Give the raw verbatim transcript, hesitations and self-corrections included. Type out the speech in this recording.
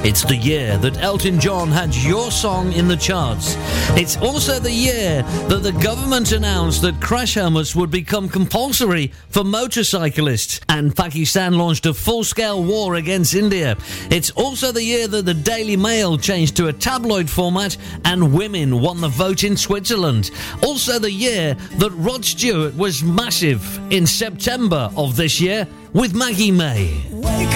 It's the year that Elton John had Your Song in the charts. It's also the year that the government announced that crash helmets would become compulsory for motorcyclists, and Pakistan launched a full-scale war against India. It's also the year that the Daily Mail changed to a tabloid format and women won the vote in Switzerland. Also the year that Rod Stewart was massive in September of this year with Maggie May. Wake